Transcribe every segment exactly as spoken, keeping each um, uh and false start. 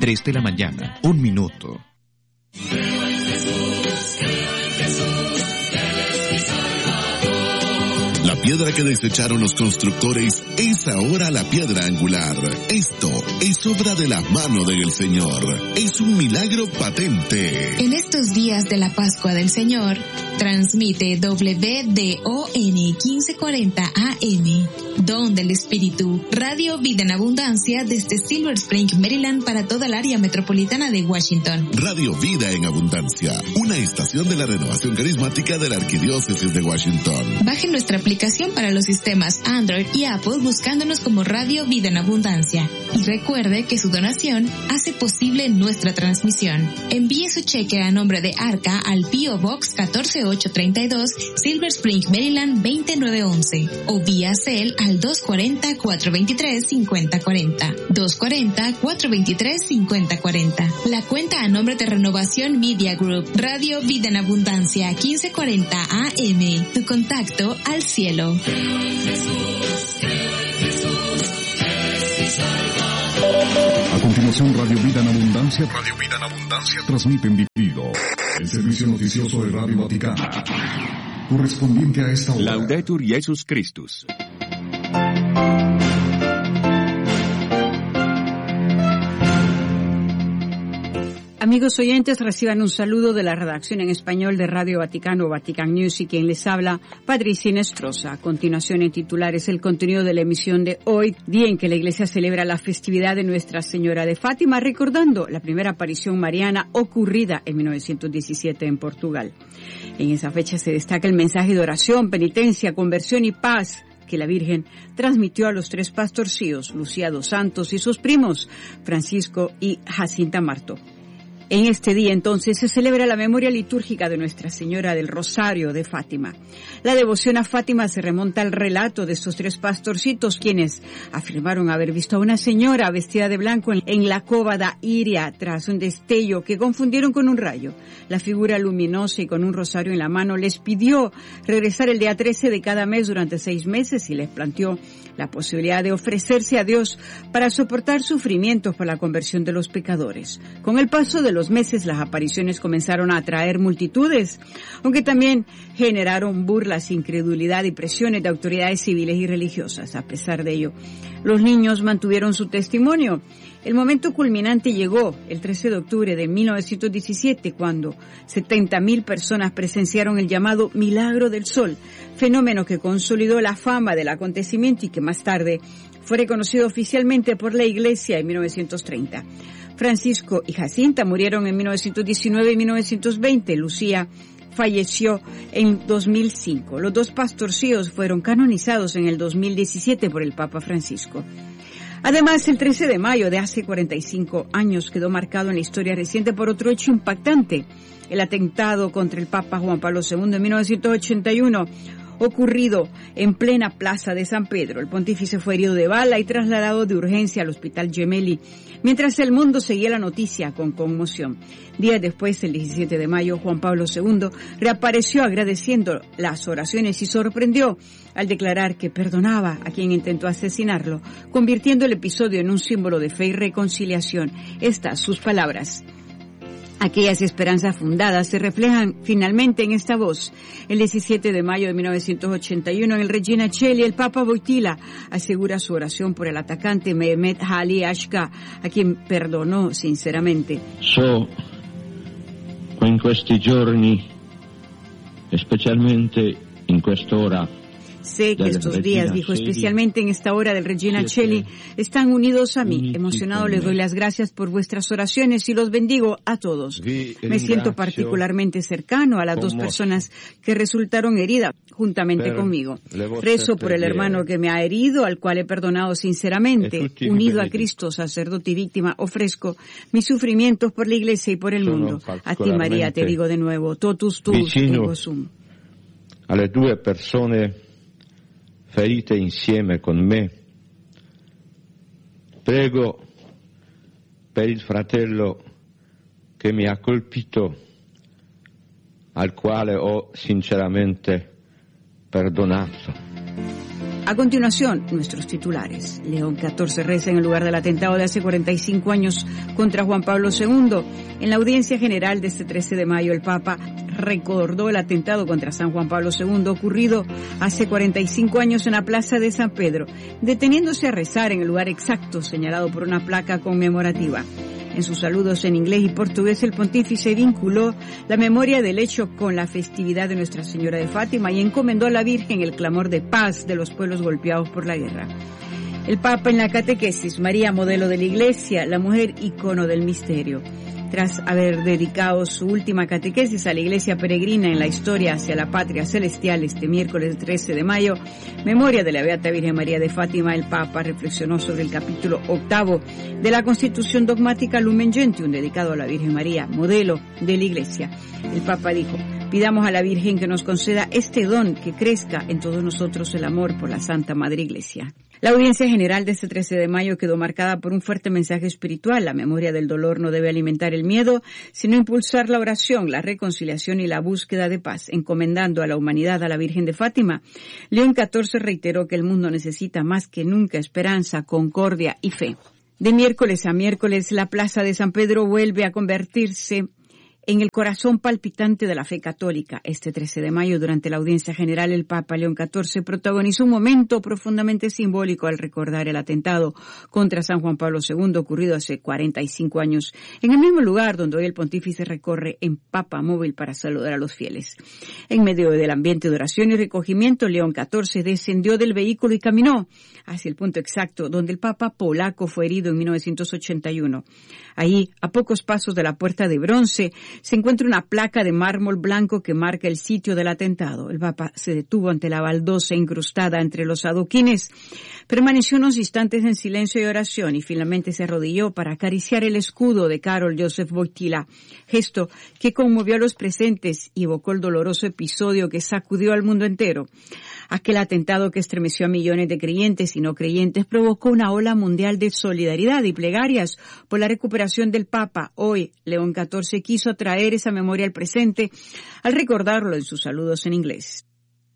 tres de la mañana, un minuto. La piedra que desecharon los constructores es ahora la piedra angular. Esto es obra de la mano del Señor. Es un milagro patente. En estos días de la Pascua del Señor, transmite W D O N quince cuarenta A M, Don del Espíritu, Radio Vida en Abundancia desde Silver Spring, Maryland, para toda el área metropolitana de Washington. Radio Vida en Abundancia, una estación de la renovación carismática de la Arquidiócesis de Washington. Baje nuestra aplicación para los sistemas Android y Apple buscándonos como Radio Vida en Abundancia. Y recuerde que su donación hace posible nuestra transmisión. Envíe su cheque a nombre de Arca al P O Box catorce mil ochocientos treinta y dos, Silver Spring, Maryland veintinueve once, o vía Cel al dos cuarenta, cuatrocientos veintitrés, cincuenta cuarenta, dos cuarenta, cuatrocientos veintitrés, cincuenta cuarenta. La cuenta a nombre de Renovación Media Group, Radio Vida en Abundancia quince cuarenta A M, tu contacto al cielo. A continuación, Radio Vida en Abundancia, Radio Vida en Abundancia transmite en diferido el servicio noticioso de Radio Vaticano, correspondiente a esta hora. Laudetur Jesus Christus. Amigos oyentes, reciban un saludo de la redacción en español de Radio Vaticano, Vatican News, y quien les habla, Patricia Estroza. A continuación, en titulares, el contenido de la emisión de hoy, día en que la Iglesia celebra la festividad de Nuestra Señora de Fátima, recordando la primera aparición mariana ocurrida en mil novecientos diecisiete en Portugal. En esa fecha se destaca el mensaje de oración, penitencia, conversión y paz que la Virgen transmitió a los tres pastorcillos, Lucía dos Santos y sus primos, Francisco y Jacinta Marto. En este día, entonces, se celebra la memoria litúrgica de Nuestra Señora del Rosario de Fátima. La devoción a Fátima se remonta al relato de estos tres pastorcitos, quienes afirmaron haber visto a una señora vestida de blanco en la cova da Iria tras un destello que confundieron con un rayo. La figura luminosa y con un rosario en la mano les pidió regresar el día trece de cada mes durante seis meses y les planteó la posibilidad de ofrecerse a Dios para soportar sufrimientos por la conversión de los pecadores. Con el paso de los meses, las apariciones comenzaron a atraer multitudes, aunque también generaron burlas, incredulidad y presiones de autoridades civiles y religiosas. A pesar de ello, los niños mantuvieron su testimonio. El momento culminante llegó el trece de octubre de mil novecientos diecisiete, cuando setenta mil personas presenciaron el llamado Milagro del Sol, fenómeno que consolidó la fama del acontecimiento y que más tarde fue reconocido oficialmente por la Iglesia en mil novecientos treinta. Francisco y Jacinta murieron en mil novecientos diecinueve y mil novecientos veinte. Lucía falleció en dos mil cinco. Los dos pastorcillos fueron canonizados en el dos mil diecisiete por el Papa Francisco. Además, el trece de mayo de hace cuarenta y cinco años quedó marcado en la historia reciente por otro hecho impactante: el atentado contra el Papa Juan Pablo segundo en mil novecientos ochenta y uno, ocurrido en plena plaza de San Pedro. El pontífice fue herido de bala y trasladado de urgencia al Hospital Gemelli, mientras el mundo seguía la noticia con conmoción. Días después, el diecisiete de mayo, Juan Pablo segundo reapareció agradeciendo las oraciones y sorprendió al declarar que perdonaba a quien intentó asesinarlo, convirtiendo el episodio en un símbolo de fe y reconciliación. Estas sus palabras. Aquellas esperanzas fundadas se reflejan finalmente en esta voz. El diecisiete de mayo de mil novecientos ochenta y uno, en el Regina Coeli, el Papa Wojtyla asegura su oración por el atacante Mehmet Ali Ashka, a quien perdonó sinceramente. So, in questi giorni, specialmente in quest'ora, sé que estos días, dijo, especialmente en esta hora del Regina Coeli, están unidos a mí. Emocionado les doy las gracias por vuestras oraciones y los bendigo a todos. Me siento particularmente cercano a las dos personas que resultaron heridas juntamente conmigo. Rezo por el hermano que me ha herido, al cual he perdonado sinceramente. Unido a Cristo, sacerdote y víctima, ofrezco mis sufrimientos por la Iglesia y por el mundo. A ti, María, te digo de nuevo, totus tuus ego sum. Alle due persone ferite insieme con me, prego per il fratello che mi ha colpito, al quale ho sinceramente perdonato. A continuación, nuestros titulares. León catorce reza en el lugar del atentado de hace cuarenta y cinco años contra Juan Pablo segundo. En la audiencia general de este trece de mayo, el Papa recordó el atentado contra San Juan Pablo segundo ocurrido hace cuarenta y cinco años en la plaza de San Pedro, deteniéndose a rezar en el lugar exacto señalado por una placa conmemorativa. En sus saludos en inglés y portugués, el pontífice vinculó la memoria del hecho con la festividad de Nuestra Señora de Fátima y encomendó a la Virgen el clamor de paz de los pueblos golpeados por la guerra. El Papa en la catequesis, María, modelo de la Iglesia, la mujer icono del misterio. Tras haber dedicado su última catequesis a la Iglesia peregrina en la historia hacia la patria celestial este miércoles trece de mayo, memoria de la Beata Virgen María de Fátima, el Papa reflexionó sobre el capítulo octavo de la Constitución Dogmática Lumen Gentium, dedicado a la Virgen María, modelo de la Iglesia. El Papa dijo: pidamos a la Virgen que nos conceda este don, que crezca en todos nosotros el amor por la Santa Madre Iglesia. La audiencia general de este trece de mayo quedó marcada por un fuerte mensaje espiritual. La memoria del dolor no debe alimentar el miedo, sino impulsar la oración, la reconciliación y la búsqueda de paz. Encomendando a la humanidad a la Virgen de Fátima, León catorce reiteró que el mundo necesita más que nunca esperanza, concordia y fe. De miércoles a miércoles, la plaza de San Pedro vuelve a convertirse en el corazón palpitante de la fe católica. Este trece de mayo, durante la audiencia general, el Papa León catorce protagonizó un momento profundamente simbólico al recordar el atentado contra San Juan Pablo segundo ocurrido hace cuarenta y cinco años, en el mismo lugar donde hoy el pontífice recorre en Papa Móvil para saludar a los fieles. En medio del ambiente de oración y recogimiento, León catorce descendió del vehículo y caminó hacia el punto exacto donde el Papa polaco fue herido en mil novecientos ochenta y uno. Ahí, a pocos pasos de la puerta de bronce, se encuentra una placa de mármol blanco que marca el sitio del atentado. El Papa se detuvo ante la baldosa incrustada entre los adoquines, permaneció unos instantes en silencio y oración y finalmente se arrodilló para acariciar el escudo de Karol Józef Wojtyła, gesto que conmovió a los presentes y evocó el doloroso episodio que sacudió al mundo entero. Aquel atentado que estremeció a millones de creyentes y no creyentes provocó una ola mundial de solidaridad y plegarias por la recuperación del Papa. Hoy, León catorce quiso traer esa memoria al presente al recordarlo en sus saludos en inglés.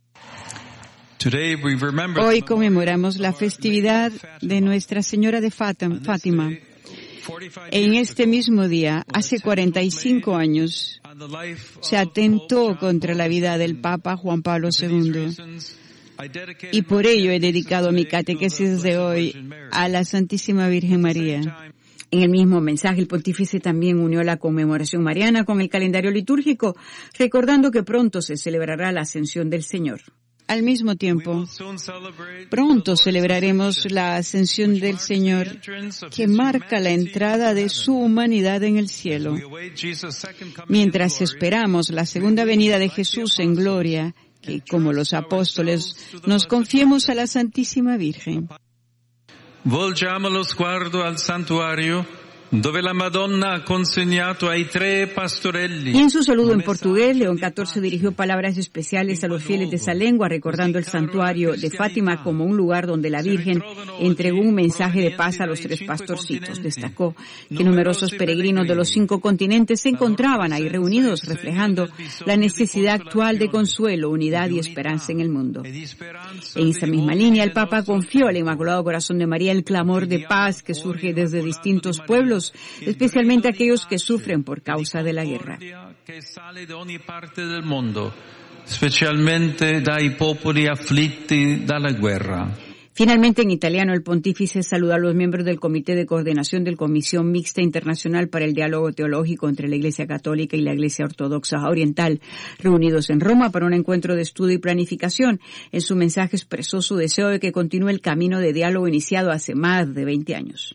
Hoy conmemoramos la festividad de Nuestra Señora de Fátima. En este mismo día, hace cuarenta y cinco años, se atentó contra la vida del Papa Juan Pablo segundo. Y por ello he dedicado mi catequesis de hoy a la Santísima Virgen María. En el mismo mensaje, el pontífice también unió la conmemoración mariana con el calendario litúrgico, recordando que pronto se celebrará la Ascensión del Señor. Al mismo tiempo, pronto celebraremos la Ascensión del Señor, que marca la entrada de su humanidad en el cielo. Mientras esperamos la segunda venida de Jesús en gloria, que, como los apóstoles, nos confiemos a la Santísima Virgen. Volgiamo lo sguardo al santuario, dove la Madonna ha consegnato ai tre pastorelli. Y en su saludo en portugués, León catorce dirigió palabras especiales a los fieles de esa lengua, recordando el santuario de Fátima como un lugar donde la Virgen entregó un mensaje de paz a los tres pastorcitos. Destacó que numerosos peregrinos de los cinco continentes se encontraban ahí reunidos, reflejando la necesidad actual de consuelo, unidad y esperanza en el mundo. En esa misma línea, el Papa confió al Inmaculado Corazón de María el clamor de paz que surge desde distintos pueblos, especialmente aquellos que sufren por causa de la guerra. Specialmente dai popoli afflitti dalla guerra. Finalmente, en italiano, el pontífice saludó a los miembros del Comité de Coordinación de la Comisión Mixta Internacional para el Diálogo Teológico entre la Iglesia Católica y la Iglesia Ortodoxa Oriental, reunidos en Roma para un encuentro de estudio y planificación. En su mensaje expresó su deseo de que continúe el camino de diálogo iniciado hace más de veinte años.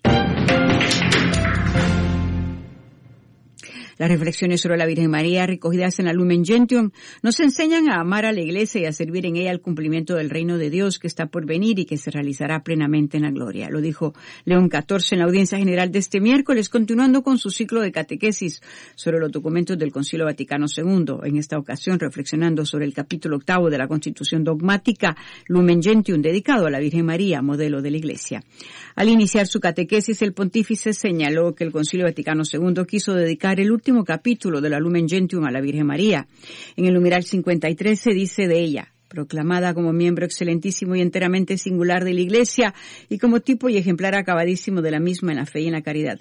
Las reflexiones sobre la Virgen María recogidas en la Lumen Gentium nos enseñan a amar a la Iglesia y a servir en ella al cumplimiento del reino de Dios que está por venir y que se realizará plenamente en la gloria. Lo dijo León catorce en la audiencia general de este miércoles, continuando con su ciclo de catequesis sobre los documentos del Concilio Vaticano segundo. En esta ocasión, reflexionando sobre el capítulo octavo de la Constitución Dogmática Lumen Gentium, dedicado a la Virgen María, modelo de la Iglesia. Al iniciar su catequesis, el pontífice señaló que el Concilio Vaticano segundo quiso dedicar el último capítulo de la Lumen Gentium a la Virgen María. En el numeral cincuenta y tres se dice de ella: proclamada como miembro excelentísimo y enteramente singular de la Iglesia y como tipo y ejemplar acabadísimo de la misma en la fe y en la caridad.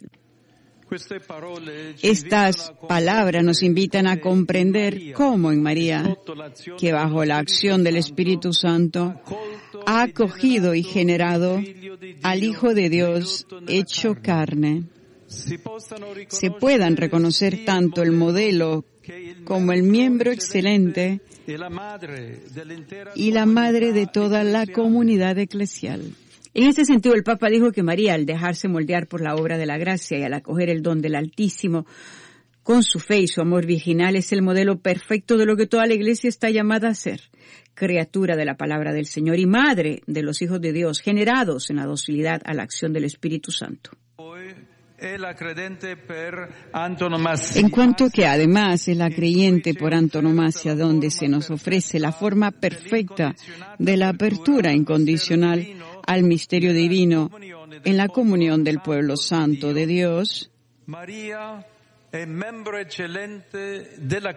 Estas palabras nos invitan a comprender cómo en María, que bajo la acción del Espíritu Santo ha acogido y generado al Hijo de Dios hecho carne, se puedan reconocer tanto el modelo como el miembro excelente y la madre de toda la comunidad eclesial. En este sentido, el Papa dijo que María, al dejarse moldear por la obra de la gracia y al acoger el don del Altísimo, con su fe y su amor virginal, es el modelo perfecto de lo que toda la Iglesia está llamada a ser, criatura de la palabra del Señor y madre de los hijos de Dios, generados en la docilidad a la acción del Espíritu Santo. En cuanto que además es la creyente por antonomasia, donde se nos ofrece la forma perfecta de la apertura incondicional al misterio divino en la comunión del pueblo santo de Dios, María es miembro excelente de la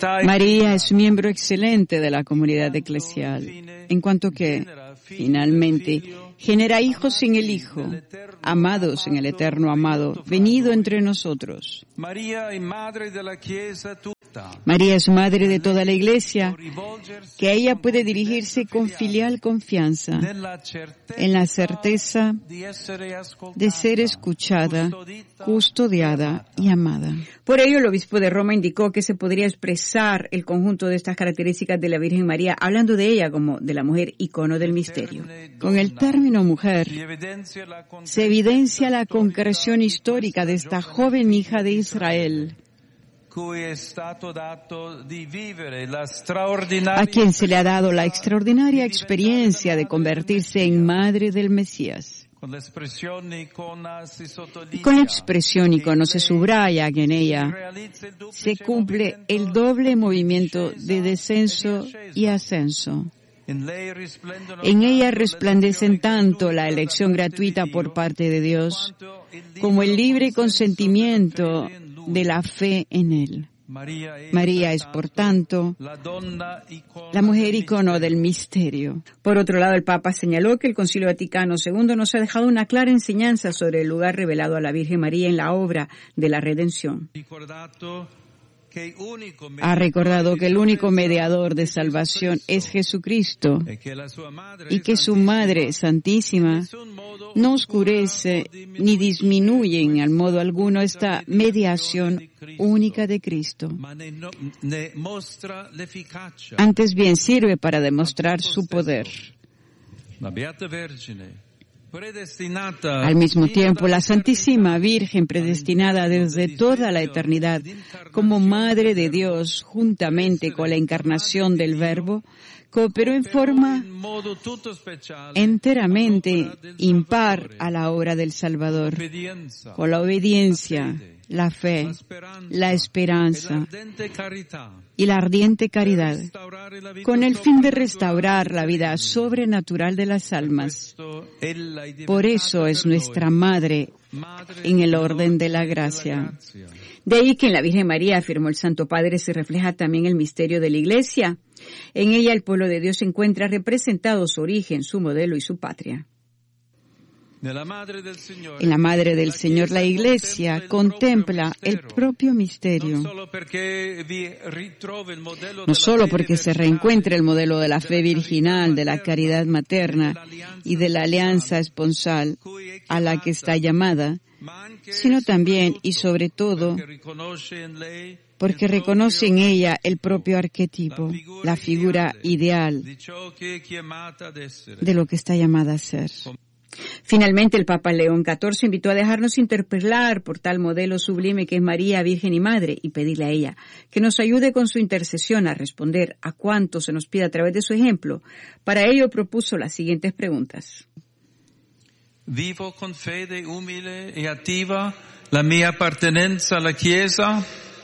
comunidad eclesial, en cuanto que, finalmente, genera hijos en el Hijo, amados en el eterno amado, venido entre nosotros. María es madre de la Iglesia María es madre de toda la Iglesia, que a ella puede dirigirse con filial confianza, en la certeza de ser escuchada, custodiada y amada. Por ello, el obispo de Roma indicó que se podría expresar el conjunto de estas características de la Virgen María, hablando de ella como de la mujer icono del misterio. Con el término mujer, se evidencia la concreción histórica de esta joven hija de Israel, a quien se le ha dado la extraordinaria experiencia de convertirse en madre del Mesías. Con la expresión icono se subraya que en ella se cumple el doble movimiento de descenso y ascenso. En ella resplandecen tanto la elección gratuita por parte de Dios como el libre consentimiento de la fe en Él. María es, por tanto, la mujer icono del misterio. Por otro lado, el Papa señaló que el Concilio Vaticano segundo nos ha dejado una clara enseñanza sobre el lugar revelado a la Virgen María en la obra de la redención. Ha recordado que el único mediador de salvación es Jesucristo y que su Madre Santísima no oscurece ni disminuye en al modo alguno esta mediación única de Cristo. Antes bien sirve para demostrar su poder. Al mismo tiempo, la Santísima Virgen, predestinada desde toda la eternidad como Madre de Dios, juntamente con la encarnación del Verbo, cooperó en forma enteramente impar a la obra del Salvador, con la obediencia, la fe, la esperanza y la ardiente caridad, con el fin de restaurar la vida sobrenatural de las almas. Por eso es nuestra Madre en el orden de la gracia. De ahí que en la Virgen María, afirmó el Santo Padre, se refleja también el misterio de la Iglesia. En ella el pueblo de Dios encuentra representado su origen, su modelo y su patria. En la Madre del Señor, la Iglesia contempla el propio misterio, no solo porque se reencuentra el modelo de la fe virginal, de la caridad materna y de la alianza esponsal a la que está llamada, sino también y sobre todo porque reconoce en ella el propio arquetipo, la figura ideal de lo que está llamada a ser. Finalmente, el Papa León catorce invitó a dejarnos interpelar por tal modelo sublime que es María, Virgen y Madre, y pedirle a ella que nos ayude con su intercesión a responder a cuanto se nos pida a través de su ejemplo. Para ello propuso las siguientes preguntas. Vivo con fede umile e attiva la mia appartenenza alla Chiesa.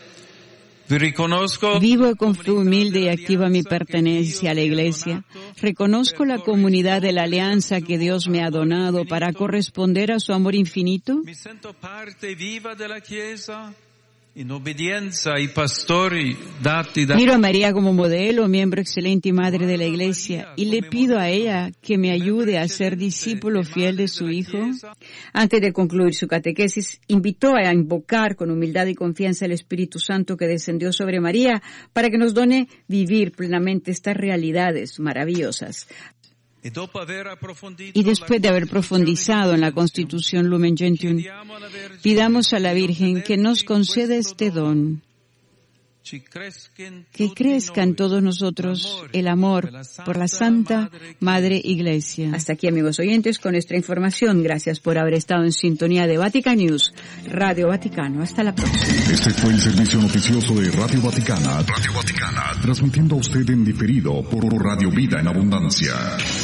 Vivo con fe humilde y activa mi pertenencia a la Iglesia. Reconozco la comunidad de la alianza que Dios me ha donado para corresponder a su amor infinito. Miro a María como modelo, miembro excelente y madre de la Iglesia, y le pido a ella que me ayude a ser discípulo fiel de su Hijo. Antes de concluir su catequesis, invitó a invocar con humildad y confianza el Espíritu Santo que descendió sobre María para que nos done vivir plenamente estas realidades maravillosas. Y después de haber profundizado en la Constitución Lumen Gentium, pidamos a la Virgen que nos conceda este don, que crezca en todos nosotros el amor por la Santa Madre Iglesia. Hasta aquí, amigos oyentes, con nuestra información. Gracias por haber estado en sintonía de Vatican News, Radio Vaticano. Hasta la próxima. Este fue el servicio noticioso de Radio Vaticana, Radio Vaticana, transmitiendo a usted en diferido por Radio Vida en Abundancia.